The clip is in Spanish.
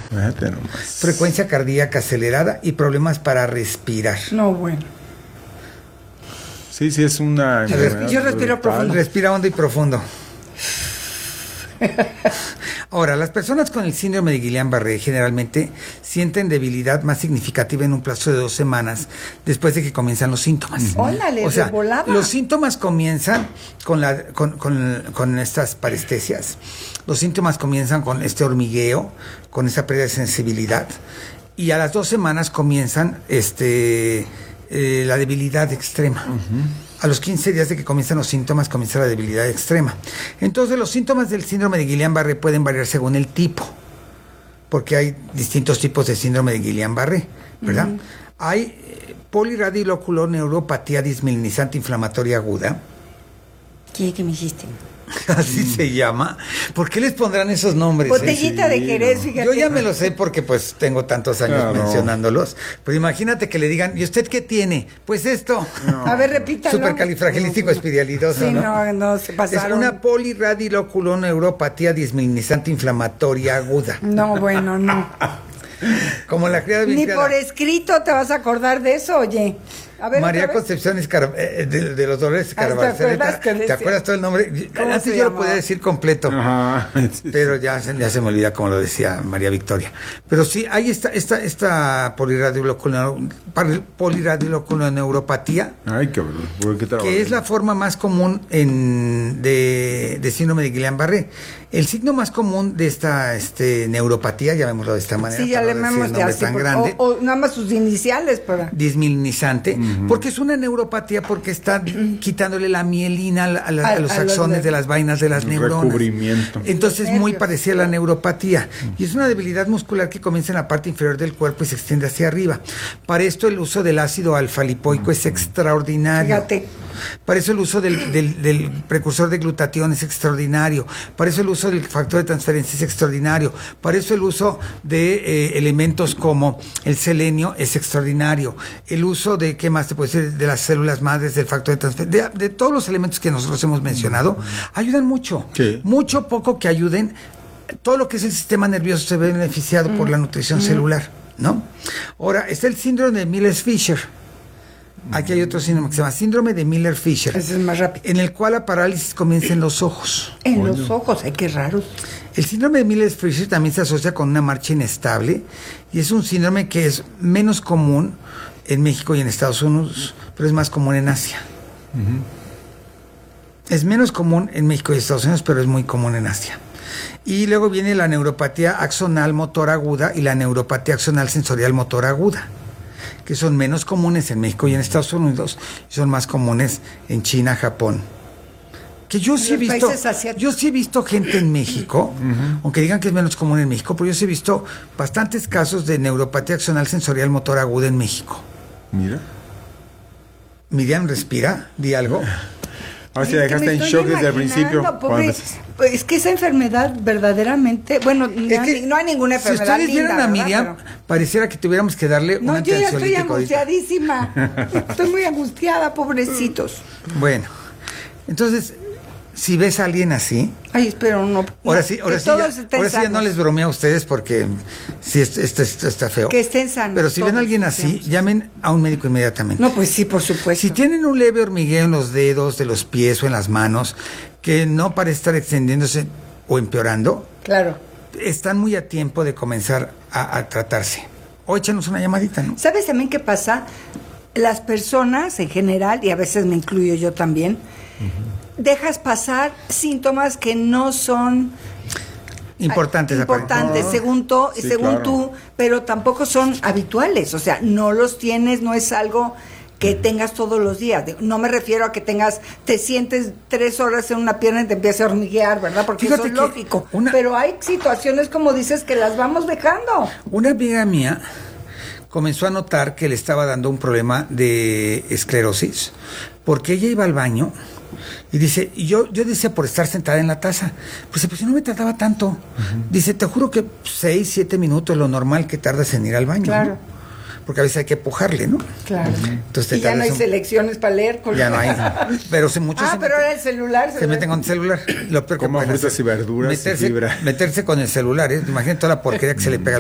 Fíjate nomás. Frecuencia cardíaca acelerada y problemas para respirar. No, bueno. Sí, es una... Yo respiro profundo. Respira hondo y profundo. Ahora, las personas con el síndrome de Guillain-Barré generalmente sienten debilidad más significativa en un plazo de 2 semanas después de que comienzan los síntomas. ¡Órale, O sea, de volada! los síntomas comienzan con estas parestesias. Los síntomas comienzan con este hormigueo, con esa pérdida de sensibilidad. Y a las 2 semanas comienzan la debilidad extrema. A los 15 días de que comienzan los síntomas, comienza la debilidad extrema. Entonces, los síntomas del síndrome de Guillain-Barré pueden variar según el tipo, porque hay distintos tipos de síndrome de Guillain-Barré, ¿verdad? Hay poliradiculoneuropatía dismelinizante inflamatoria aguda. ¿Qué me hiciste? Así se llama. ¿Por qué les pondrán esos nombres? Botellita de Jerez, fíjate. Yo ya me lo sé porque pues tengo tantos años mencionándolos. Pero imagínate que le digan, ¿y usted qué tiene? Pues esto. No. A ver, repítalo. Supercalifragilístico espiralidoso, sí, no, se pasaron. Es una poliradiculoneuropatía dismelinizante inflamatoria aguda. No, bueno, no. Como la criada Ni por escrito te vas a acordar de eso, oye. A ver, María Concepción de los Dolores Escarabarceleta. ¿Te acuerdas todo el nombre? Antes yo lo podía decir completo. Ajá. Pero ya se me olvida como lo decía María Victoria. Pero sí, hay esta poliradiculoneuropatía. Ay, cabrón. Que es la forma más común de síndrome de Guillain-Barré. El signo más común de esta neuropatía, llamémoslo de esta manera, sí, ya le llamamos tan grande, o nada más sus iniciales, para dismelinizante, porque es una neuropatía, porque está quitándole la mielina a los axones de las vainas de las neuronas. Recubrimiento. Entonces es muy parecida a la neuropatía. Y es una debilidad muscular que comienza en la parte inferior del cuerpo y se extiende hacia arriba. Para esto el uso del ácido alfa-lipoico es extraordinario. Fíjate. Para eso el uso del precursor de glutatión es extraordinario. Para eso el uso del factor de transferencia es extraordinario. Para eso el uso de elementos como el selenio es extraordinario. El uso de, ¿qué más te puede decir? De las células madres, del factor de transferencia, de todos los elementos que nosotros hemos mencionado, ayudan mucho. Sí. Mucho, poco que ayuden. Todo lo que es el sistema nervioso se ve beneficiado por la nutrición celular, ¿no? Ahora, está el síndrome de Miller-Fisher. Aquí hay otro síndrome que se llama síndrome de Miller-Fisher. Ese es más rápido. En el cual la parálisis comienza en los ojos. En los ojos, ay, qué raro. El síndrome de Miller-Fisher también se asocia con una marcha inestable y es un síndrome que es menos común en México y en Estados Unidos, pero es más común en Asia. Es menos común en México y Estados Unidos, pero es muy común en Asia. Y luego viene la neuropatía axonal motor aguda y la neuropatía axonal sensorial motor aguda, que son menos comunes en México y en Estados Unidos, y son más comunes en China, Japón. Que yo sí he visto gente en México, aunque digan que es menos común en México, pero yo sí he visto bastantes casos de neuropatía axonal sensorial motor aguda en México. Mira. Miriam, respira, di algo. A ver si dejaste en shock desde el principio. Es que esa enfermedad verdaderamente, bueno, no hay ninguna enfermedad. Si ustedes vieran a Miriam, pareciera que tuviéramos que darle un antiansiolítico. No, yo ya estoy angustiadísima. Estoy muy angustiada, pobrecitos. Bueno, entonces, si ves a alguien así... Ay, espero no. Ahora sí ya no les bromeo a ustedes porque sí, esto está feo. Que estén sanos. Pero si ven a alguien así, llamen a un médico inmediatamente. No, pues sí, por supuesto. Si tienen un leve hormigueo en los dedos, de los pies o en las manos, que no parece estar extendiéndose o empeorando, claro, están muy a tiempo de comenzar a tratarse. O échanos una llamadita, ¿no? ¿Sabes también qué pasa? Las personas en general, y a veces me incluyo yo también, dejas pasar síntomas que no son importantes según tú, pero tampoco son habituales, o sea, no los tienes, no es algo que tengas todos los días. No me refiero a que te sientes 3 horas en una pierna y te empieza a hormiguear, ¿verdad? Porque eso es lógico. Pero hay situaciones, como dices, que las vamos dejando. Una amiga mía comenzó a notar que le estaba dando un problema de esclerosis, porque ella iba al baño y dice, yo decía por estar sentada en la taza, pues si no me tardaba tanto. Dice, te juro que 6, 7 minutos es lo normal que tardas en ir al baño. Claro. ¿No? Porque a veces hay que pujarle, ¿no? Claro. Entonces, y ya no hay selecciones para leer. Ya no hay. Pero muchos pero ahora el celular. Se meten con el celular. Lo peor como frutas y verduras y fibra. Meterse con el celular, ¿eh? Imagínate toda la porquería que se le pega